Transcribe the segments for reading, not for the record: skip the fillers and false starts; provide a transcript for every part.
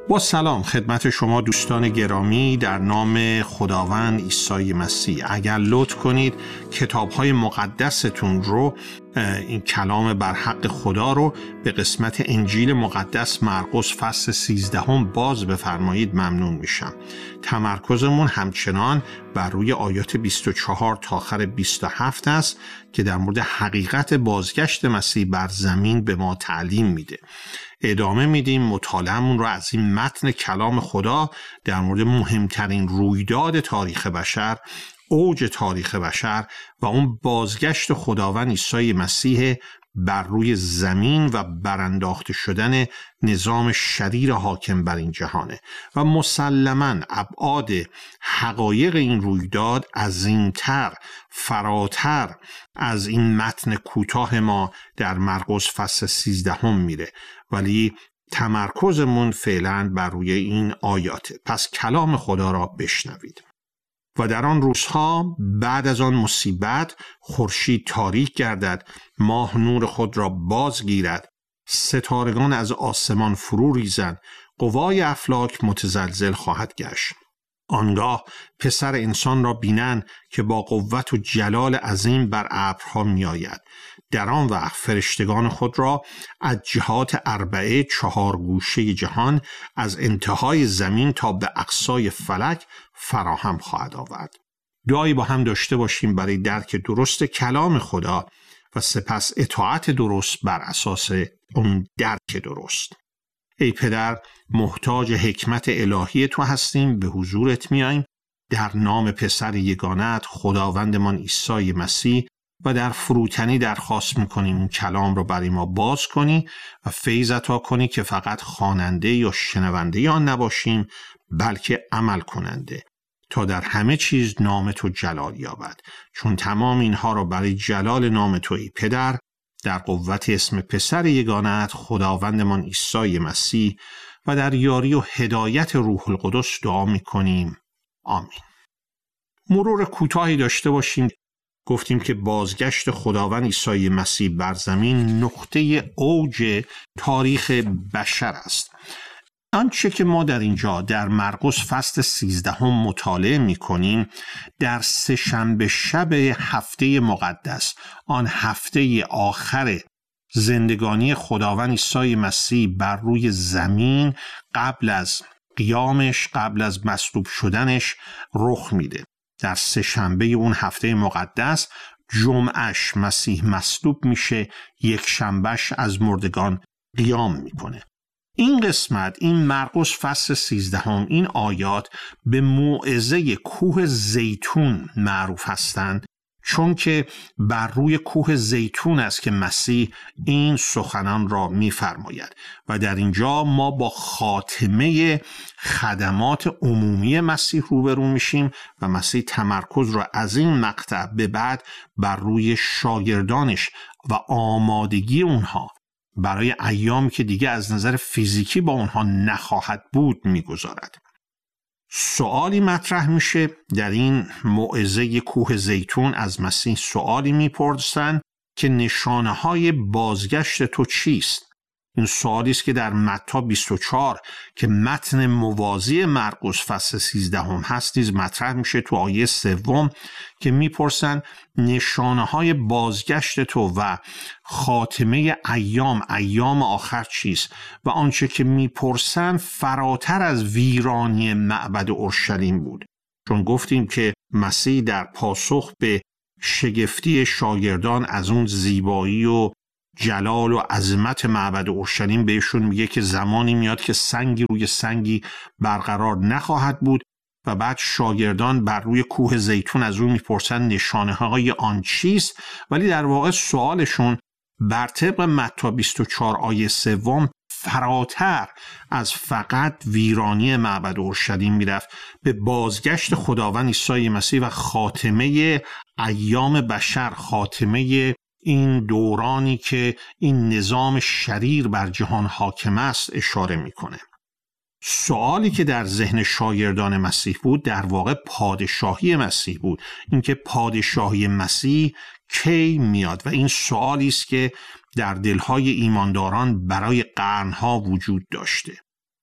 با سلام خدمت شما دوستان گرامی در نام خداوند عیسی مسیح. اگر لطف کنید کتاب‌های مقدستون رو، این کلام بر حق خدا رو به قسمت انجیل مقدس مرقس فصل 13 باز بفرمایید ممنون میشم. تمرکزمون همچنان بر روی آیات 24 تا آخر 27 است که در مورد حقیقت بازگشت مسیح بر زمین به ما تعلیم میده. ادامه میدیم مطالعه‌مون رو از این متن کلام خدا در مورد مهمترین رویداد تاریخ بشر، اوج تاریخ بشر و اون بازگشت خداوند عیسی مسیح بر روی زمین و برانداخته شدن نظام شریر حاکم بر این جهانه و مسلماً ابعاد حقایق این رویداد عظیمتر، فراتر از این متن کوتاه ما در مرقس فصل 13 میره، ولی تمرکزمون فعلاً بر روی این آیاته. پس کلام خدا را بشنوید. و در آن روزها بعد از آن مصیبت خورشید تاریک گردد، ماه نور خود را بازگیرد، ستارگان از آسمان فرو ریزند، قوای افلاک متزلزل خواهد گشت. آنگاه پسر انسان را بینند که با قوت و جلال عظیم بر ابرها میآید. در آن وقت فرشتگان خود را از جهات اربعه 4 گوشه جهان از انتهای زمین تا به اقصای فلک فراهم خواهد آورد. دعایی با هم داشته باشیم برای درک درست کلام خدا و سپس اطاعت درست بر اساس اون درک درست. ای پدر، محتاج حکمت الهی تو هستیم، به حضورت میاییم در نام پسر یگانه‌ات خداوندمان عیسی مسیح و در فروتنی درخواست میکنیم اون کلام رو برای ما باز کنی و فیض عطا کنی که فقط خواننده یا شنونده آن نباشیم بلکه عمل کننده، تا در همه چیز نام تو جلال یابد. چون تمام اینها را برای جلال نام تو ای پدر در قوت اسم پسر یگانه‌ات خداوندمان عیسی مسیح و در یاری و هدایت روح القدس دعا میکنیم. آمین. مرور کوتاهی داشته باشیم. گفتیم که بازگشت خداوند عیسی مسیح بر زمین نقطه اوج تاریخ بشر است. آنچه که ما در اینجا در مرقس فصل 13 مطالعه می کنیم در سه‌شنبه شب هفته مقدس، آن هفته آخر زندگانی خداوند عیسی مسیح بر روی زمین قبل از قیامش، قبل از مصلوب شدنش رخ میده. در سه‌شنبه اون هفته مقدس جمعهش مسیح مصلوب میشه، یک شنبهش از مردگان قیام میکنه. این قسمت، این مرقس فصل 13 این آیات به موعظه کوه زیتون معروف هستند، چون که بر روی کوه زیتون است که مسیح این سخنان را می‌فرماید و در اینجا ما با خاتمه خدمات عمومی مسیح روبرو میشیم و مسیح تمرکز را از این مقطع به بعد بر روی شاگردانش و آمادگی اونها برای ایامی که دیگه از نظر فیزیکی با اونها نخواهد بود میگذارد. سوالی مطرح میشه در این موعظه کوه زیتون. از مسیح سوالی میپرسن که نشانه های بازگشت تو چیست؟ این سوالی است که در متی 24 که متن موازی مرقس فصل 13 هست نیز مطرح میشه. تو آیه 3 که میپرسن نشانه های بازگشت تو و خاتمه ایام آخر چیست؟ و آنچه که میپرسن فراتر از ویرانی معبد اورشلیم بود، چون گفتیم که مسیح در پاسخ به شگفتی شاگردان از اون زیبایی و جلال و عظمت معبد اورشلیم بهشون میگه که زمانی میاد که سنگی روی سنگی برقرار نخواهد بود و بعد شاگردان بر روی کوه زیتون از اون میپرسن نشانه های آن چیست، ولی در واقع سوالشون بر طبق متی 24 آیه 3 فراتر از فقط ویرانی معبد اورشلیم میرفت به بازگشت خداوند عیسی مسیح و خاتمه ایام بشر، خاتمه این دورانی که این نظام شریر بر جهان حاکم است اشاره میکنه. سوالی که در ذهن شاگردان مسیح بود در واقع پادشاهی مسیح بود، اینکه پادشاهی مسیح کی میاد، و این سوالی است که در دلهای ایمانداران برای قرنها وجود داشته.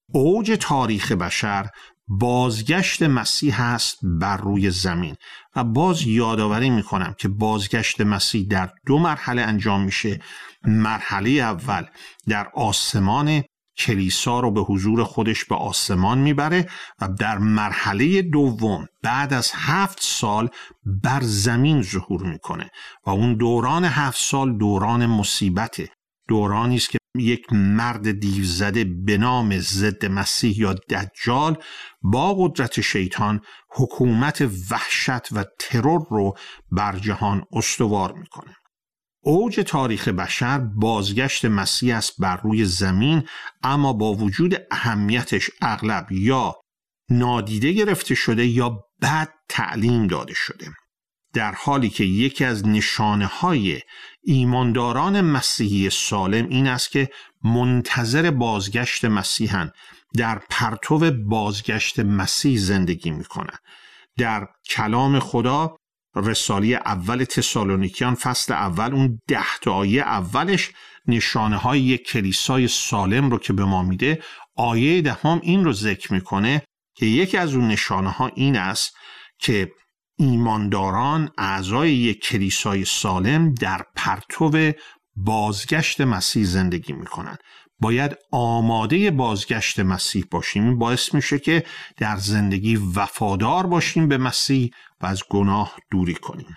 اوج تاریخ بشر بازگشت مسیح هست بر روی زمین و باز یادآوری میکنم که بازگشت مسیح در 2 مرحله انجام میشه. مرحله اول در آسمان کلیسا رو به حضور خودش به آسمان میبره و در مرحله دوم بعد از 7 سال بر زمین ظهور میکنه و اون دوران 7 سال دوران مصیبته، دورانی است که یک مرد دیوزده به نام ضد مسیح یا دجال با قدرت شیطان حکومت وحشت و ترور رو بر جهان استوار میکنه. اوج تاریخ بشر بازگشت مسیح است بر روی زمین، اما با وجود اهمیتش اغلب یا نادیده گرفته شده یا بد تعلیم داده شده، در حالی که یکی از نشانه‌های ایمانداران مسیحی سالم این است که منتظر بازگشت مسیحن، در پرتو بازگشت مسیح زندگی میکنن. در کلام خدا رساله اول تسالونیکیان فصل اول اون 10 آیه اولش نشانه های یک کلیسای سالم رو که به ما میده، آیه 10 این رو ذکر میکنه که یکی از اون نشانه ها این است که ایمانداران اعضای یک کلیسای سالم در پرتو بازگشت مسیح زندگی میکنن. باید آماده بازگشت مسیح باشیم. این باعث میشه که در زندگی وفادار باشیم به مسیح و از گناه دوری کنیم.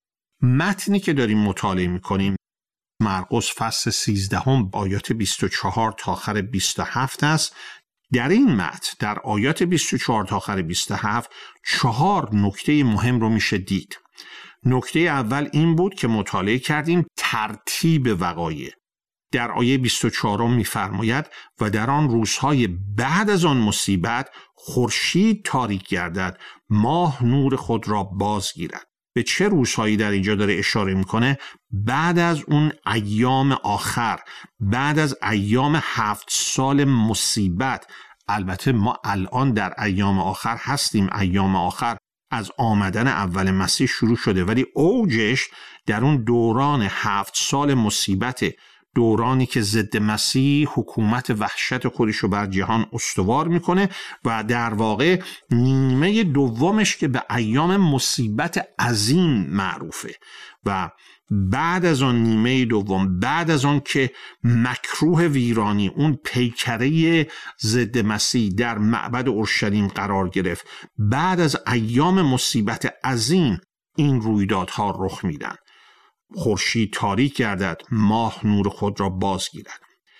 متنی که داریم مطالعه میکنیم مرقس فصل 13 آیات 24 تا آخر 27 است. در این متن در آیات 24 تا آخر 27 4 نکته مهم رو میشه دید. نکته اول این بود که مطالعه کردیم ترتیب وقایع. در آیه 24 میفرماید و در آن روزهای بعد از آن مصیبت خورشید تاریک گردد، ماه نور خود را بازگیرد. به چه روزهایی در اینجا داره اشاره میکنه؟ بعد از اون ایام آخر، بعد از ایام 7 سال مصیبت. البته ما الان در ایام آخر هستیم، ایام آخر از آمدن اول مسیح شروع شده، ولی اوجش در اون دوران 7 سال مصیبت، دورانی که ضد مسیح حکومت وحشت خودش رو بر جهان استوار میکنه و در واقع نیمه دومش که به ایام مصیبت عظیم معروفه. و بعد از آن نیمه دوم، بعد از آن که مکروه ویرانی، اون پیکره ضد مسیح در معبد اورشلیم قرار گرفت، بعد از ایام مصیبت عظیم این رویدادها رخ میدن. خورشید تاریک گردد، ماه نور خود را بازگیرد.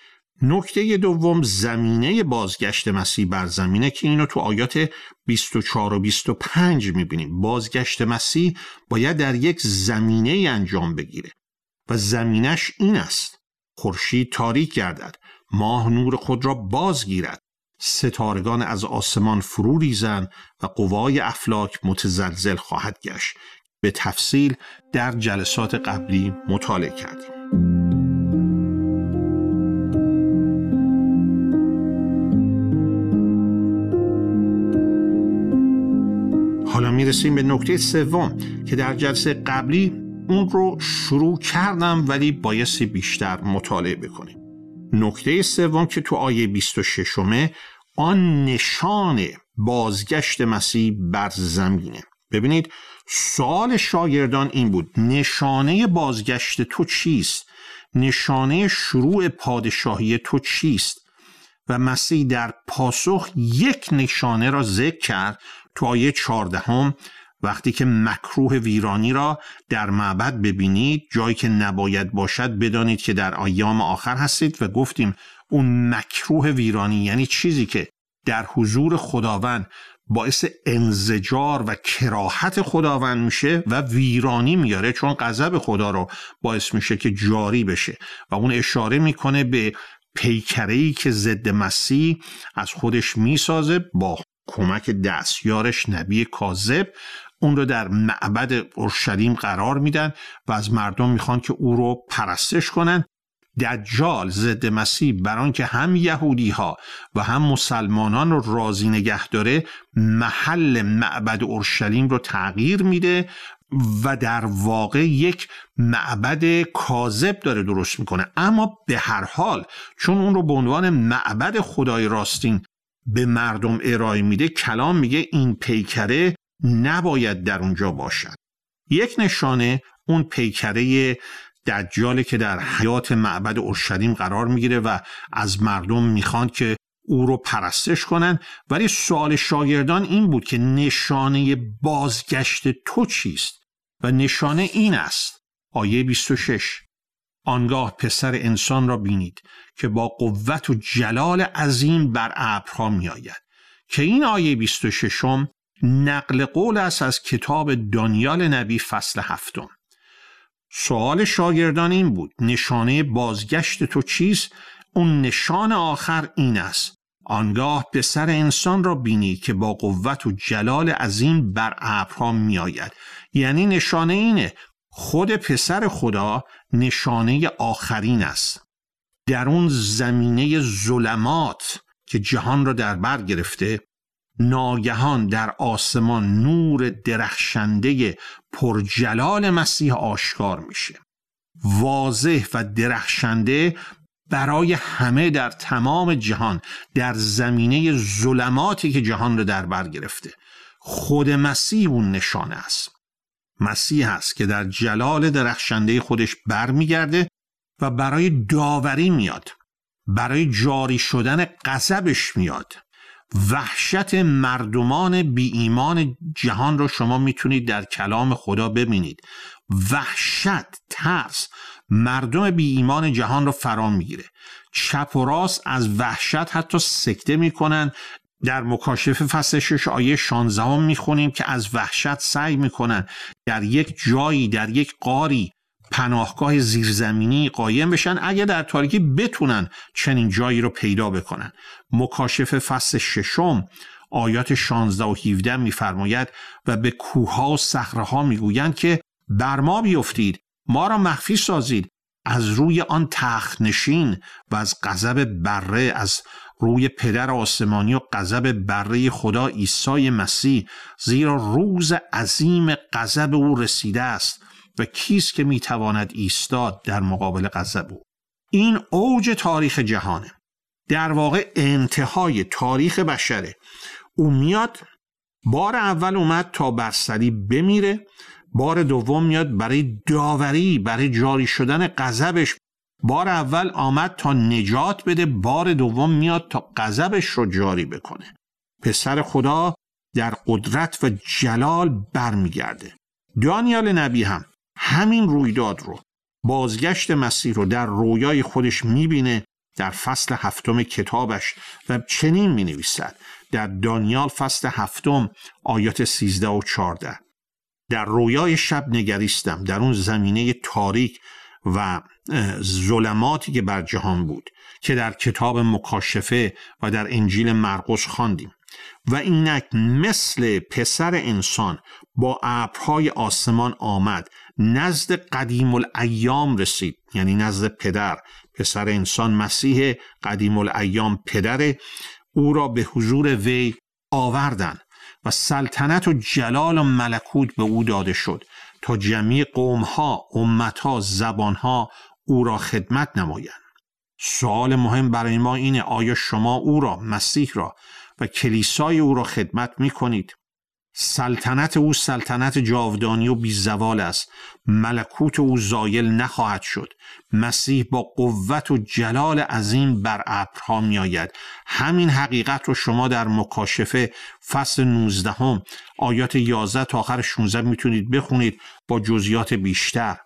نکته دوم زمینه بازگشت مسیح بر زمینه که اینو تو آیات 24 و 25 میبینیم. بازگشت مسیح باید در یک زمینه انجام بگیره و زمینش این است: خورشید تاریک گردد، ماه نور خود را بازگیرد، ستارگان از آسمان فرو ریزند و قوای افلاک متزلزل خواهد گشت. به تفصیل در جلسات قبلی مطالعه کردیم. حالا میرسیم به نکته سوم که در جلسه قبلی اون رو شروع کردم ولی بایستی بیشتر مطالعه بکنیم. نکته سوم که تو آیه 26 آن نشان بازگشت مسیح بر زمینه. ببینید سوال شاگردان این بود: نشانه بازگشت تو چیست؟ نشانه شروع پادشاهی تو چیست؟ و مسیح در پاسخ یک نشانه را ذکر کرد تو آیه 14: وقتی که مکروه ویرانی را در معبد ببینید، جایی که نباید باشد، بدانید که در ایام آخر هستید. و گفتیم اون مکروه ویرانی یعنی چیزی که در حضور خداوند باعث انزجار و کراهت خداوند میشه و ویرانی میاره، چون غضب خدا رو باعث میشه که جاری بشه. و اون اشاره میکنه به پیکره‌ای که ضد مسیح از خودش میسازه با کمک دستیارش نبی کاذب. اون رو در معبد اورشلیم قرار میدن و از مردم میخوان که او رو پرستش کنن. دجال ضد مسیح بران که هم یهودی ها و هم مسلمانان رو راضی نگه داره، محل معبد اورشلیم رو تغییر میده و در واقع یک معبد کاذب داره درست میکنه. اما به هر حال چون اون رو به عنوان معبد خدای راستین به مردم ارائه میده، کلام میگه این پیکره نباید در اونجا باشد. یک نشانه اون پیکره دجاله که در حیاط معبد اورشلیم قرار میگیره و از مردم میخوان که او رو پرستش کنن. ولی سوال شاگردان این بود که نشانه بازگشت تو چیست؟ و نشانه این است. آیه 26: آنگاه پسر انسان را بینید که با قوت و جلال عظیم بر ابرها می آید. که این آیه 26 نقل قول است از کتاب دانیال نبی فصل 7. سوال شاگردان این بود: نشانه بازگشت تو چیست؟ اون نشان آخر این است: آنگاه پسر انسان را بینید که با قوت و جلال عظیم بر ابرها می آید. یعنی نشانه اینه، خود پسر خدا نشانه آخرین است. در اون زمینه ظلمات که جهان را در بر گرفته، ناگهان در آسمان نور درخشنده پرجلال مسیح آشکار میشه، واضح و درخشنده برای همه در تمام جهان، در زمینه ظلماتی که جهان را در بر گرفته. خود مسیح اون نشانه است. مسیح است که در جلال درخشنده خودش برمیگرده و برای داوری میاد، برای جاری شدن غضبش میاد. وحشت مردمان بی ایمان جهان رو شما میتونید در کلام خدا ببینید. وحشت، ترس مردم بی ایمان جهان رو فرا میگیره. چپ و راست از وحشت حتی سکته میکنن. در مکاشفه فصل 6 آیه 16 میخونیم که از وحشت سعی میکنن در یک جایی، در یک غاری، پناهگاه زیرزمینی قایم بشن اگه در تاریکی بتونن چنین جایی رو پیدا بکنن. مکاشفه فصل 6 آیات 16 و 17 میفرماید: و به کوهها و صخره‌ها میگویند که بر ما بیفتید، ما را مخفی سازید از روی آن تخت نشین و از غضب بره، از روی پدر آسمانی و غضب بره خدا عیسی مسیح، زیرا روز عظیم غضب او رسیده است و کیست که میتواند ایستاد در مقابل غضب او. این اوج تاریخ جهانه، در واقع انتهای تاریخ بشره. او میاد، بار اول اومد تا بر صلیب بمیره، بار دوم میاد برای داوری، برای جاری شدن غضبش. بار اول آمد تا نجات بده، بار دوم میاد تا غضبش رو جاری بکنه. پسر خدا در قدرت و جلال برمیگرده. دانیال نبی هم همین رویداد رو، بازگشت مسیح رو در رویای خودش میبینه در فصل 7 کتابش و چنین مینویسد در دانیال فصل 7 آیات 13 و 14: در رویای شب نگریستم، در اون زمینه تاریک و ظلماتی که بر جهان بود که در کتاب مکاشفه و در انجیل مرقس خواندیم. و اینک مثل پسر انسان با ابرهای آسمان آمد، نزد قدیم الایام رسید، یعنی نزد پسر انسان مسیح قدیم الایام پدر او را به حضور وی آوردند و سلطنت و جلال و ملکوت به او داده شد تا جمعی قومها، امتها، زبانها او را خدمت نمایند. سوال مهم برای ما اینه: آیا شما او را، مسیح را و کلیسای او را خدمت می کنید؟ سلطنت او سلطنت جاودانی و بی‌زوال است. ملکوت او زایل نخواهد شد. مسیح با قوت و جلال عظیم بر ابرها می آید. همین حقیقت رو شما در مکاشفه فصل 19 آیات 11 تا آخر 16 میتونید بخونید با جزئیات بیشتر.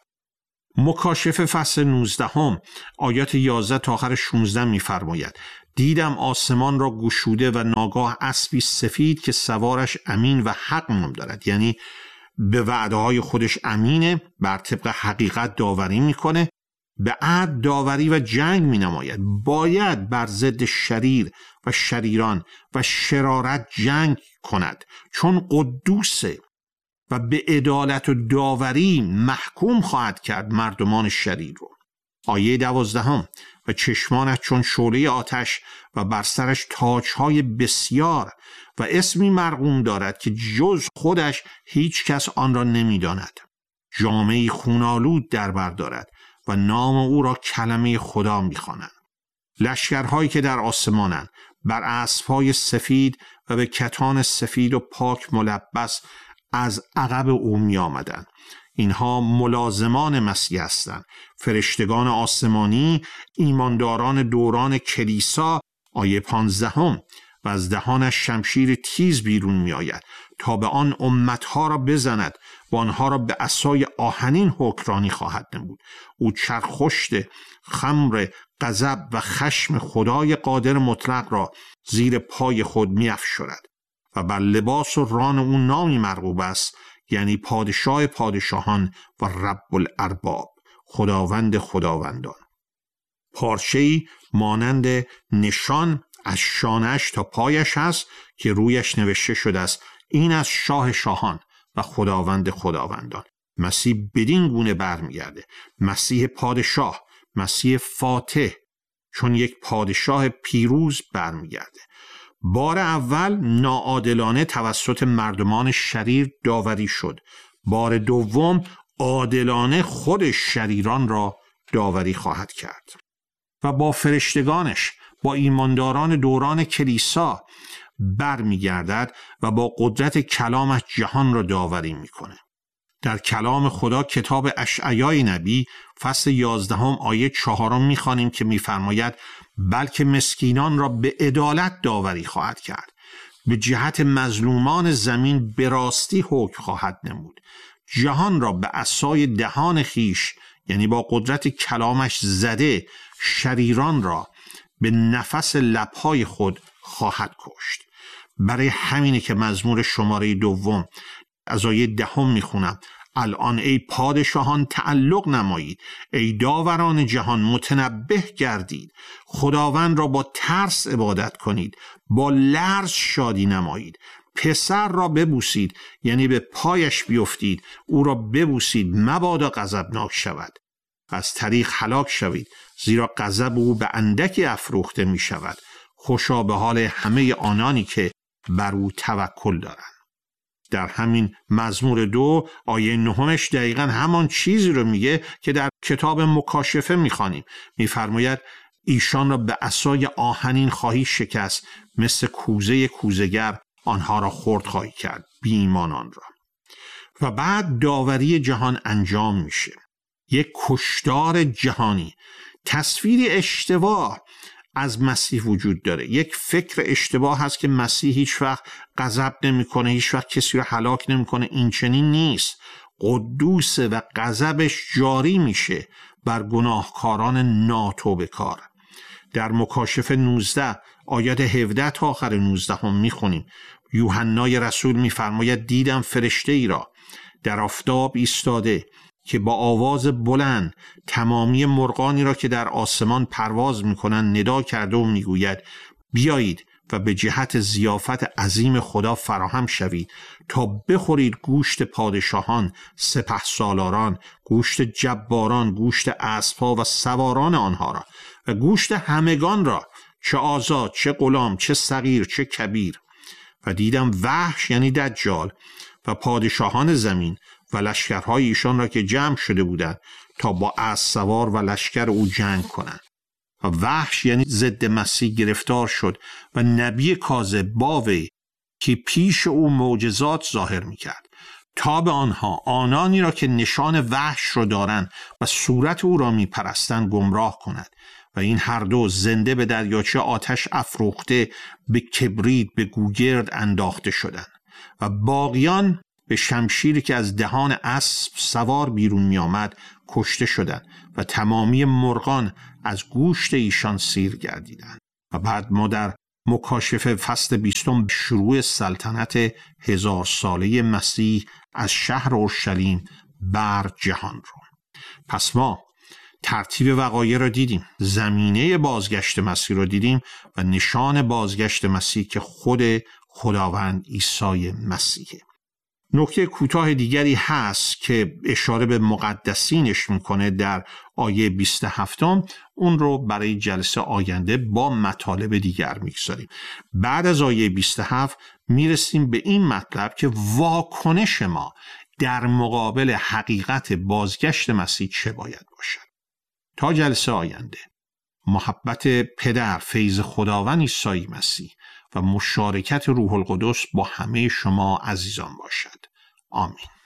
مکاشفه فصل 19 آیات 11 تا آخر 16 میفرماید: دیدم آسمان را گشوده و ناگاه اسبی سفید که سوارش امین و حق نام دارد، یعنی به وعده های خودش امینه، بر طبق حقیقت داوری میکنه، به عدل داوری و جنگ می نماید. باید بر ضد شریر و شریران و شرارت جنگ کند، چون قدوسه و به عدالت و داوری محکوم خواهد کرد مردمان شریر رو. آیه 12: و چشمانش چون شعله آتش و بر سرش تاج‌های بسیار و اسمی مرقوم دارد که جز خودش هیچ کس آن را نمی‌داند. جامه‌ای خونالود در بر دارد و نام او را کلمه خدا می‌خوانند. لشکرهایی که در آسمانند بر اسب‌های سفید و به کتان سفید و پاک ملبس از عقب او می آمدند. اینها ملازمان مسیح هستند، فرشتگان آسمانی، ایمانداران دوران کلیسا. آیه 15 و از دهانش شمشیر تیز بیرون می آید تا به آن امتها را بزند و آنها را به عصای آهنین حکرانی خواهد نمود. او چرخشت خمر غضب و خشم خدای قادر مطلق را زیر پای خود می افشرد و بر لباس و ران او نامی مرغوب است، یعنی پادشاه پادشاهان و رب الارباب، خداوند خداوندان. پارچه‌ای مانند نشان از شانه‌اش تا پایش هست که رویش نوشته شده است: این از شاه شاهان و خداوند خداوندان. مسیح بدین گونه برمیگرده، مسیح پادشاه، مسیح فاتح، چون یک پادشاه پیروز برمیگرده. بار اول ناعادلانه توسط مردمان شریر داوری شد. بار دوم عادلانه خود شریران را داوری خواهد کرد و با فرشتگانش، با ایمانداران دوران کلیسا برمیگردد و با قدرت کلامش جهان را داوری میکنه. در کلام خدا کتاب اشعیای نبی فصل 11 آیه 4 میخوانیم که میفرماید: بلکه مسکینان را به عدالت داوری خواهد کرد، به جهت مظلومان زمین به راستی حکم خواهد نمود. جهان را به عصای دهان خیش، یعنی با قدرت کلامش زده، شریران را به نفس لبهای خود خواهد کشت. برای همینه که مزمور شماره 2 از آیه 10 میخونم: الان ای پادشاهان تعلق نمایید، ای داوران جهان متنبه گردید. خداوند را با ترس عبادت کنید، با لرز شادی نمایید. پسر را ببوسید، یعنی به پایش بیفتید، او را ببوسید مبادا غضبناک شود. از طریق هلاک شوید، زیرا غضب او به اندکی افروخته می شود. خوشا به حال همه آنانی که بر او توکل دارند. در همین مزمور 2 آیه 9 دقیقاً همان چیزی رو میگه که در کتاب مکاشفه میخوانیم. میفرماید: ایشان را به عصای آهنین خواهی شکست، مثل کوزه کوزه‌گر آنها را خرد خواهی کرد، بی ایمانان را. و بعد داوری جهان انجام میشه، یک کشتار جهانی. تصویری اشتباه از مسیح وجود داره. یک فکر اشتباه هست که مسیح هیچ وقت غضب نمیکنه، هیچ وقت کسی رو هلاک نمیکنه. این چنین نیست. قدوسه و غضبش جاری میشه بر گناهکاران ناتوبه کار. در مکاشفه 19 آیات 17 تا آخر 19 میخونیم: یوحنای رسول میفرماید: دیدم فرشته ای را در آفتاب ایستاده که با آواز بلند تمامی مرغانی را که در آسمان پرواز میکنند ندا کرده و میگوید: بیایید و به جهت ضیافت عظیم خدا فراهم شوید تا بخورید گوشت پادشاهان، سپهسالاران، گوشت جباران، گوشت اسبها و سواران آنها را و گوشت همگان را، چه آزاد، چه غلام، چه صغیر، چه کبیر. و دیدم وحش، یعنی دجال، و پادشاهان زمین و لشکرهای ایشان را که جمع شده بودند تا با اسب سوار و لشکر او جنگ کنند. و وحش یعنی ضد مسیح گرفتار شد و نبی کاذب با وی که پیش او معجزات ظاهر میکرد تا به آنها، آنانی را که نشان وحش را دارند و صورت او را میپرستند، گمراه کند. و این هر دو زنده به دریاچه آتش افروخته به کبریت به گوگرد انداخته شدند و باقیان به شمشیری که از دهان اسب سوار بیرون می آمد کشته شدند و تمامی مرغان از گوشت ایشان سیر گردیدند. و بعد ما در مکاشفه فصل 20 شروع سلطنت 1000 ساله مسیح از شهر اورشلیم بر جهان رو. پس ما ترتیب وقایع را دیدیم، زمینه بازگشت مسیح را دیدیم و نشان بازگشت مسیح که خود خداوند عیسی مسیحه. نکته کوتاه دیگری هست که اشاره به مقدسینش میکنه در آیه 27. اون رو برای جلسه آینده با مطالب دیگر میگذاریم. بعد از آیه 27 میرسیم به این مطلب که واکنش ما در مقابل حقیقت بازگشت مسیح چه باید باشد. تا جلسه آینده محبت پدر، فیض خداوند عیسی مسیح و مشارکت روح القدس با همه شما عزیزان باشد. آمین.